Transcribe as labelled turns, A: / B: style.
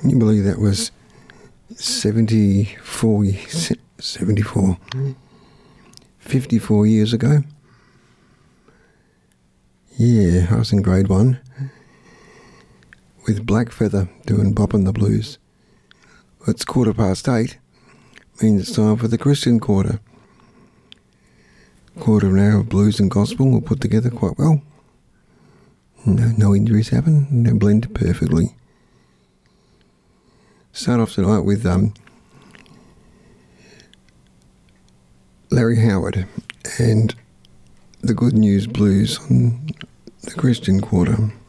A: Can you believe that was 54 years ago? Yeah, I was in grade 1 with Blackfeather doing Boppin' the Blues. It's 8:15, means it's time for the Christian Quarter. Quarter of an hour of blues and gospel will put together quite well. No injuries happen, they blend perfectly. Start off tonight with Larry Howard and the Good News Blues on the Christian Quarter.